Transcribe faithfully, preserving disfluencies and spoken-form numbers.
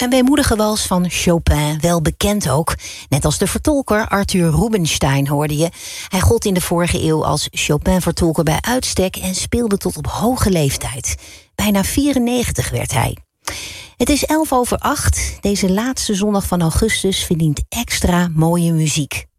Een weemoedige wals van Chopin, wel bekend ook. Net als de vertolker Arthur Rubinstein hoorde je. Hij gold in de vorige eeuw als Chopin-vertolker bij uitstek en speelde tot op hoge leeftijd. Bijna vierennegentig werd hij. Het is elf over acht. Deze laatste zondag van augustus verdient extra mooie muziek.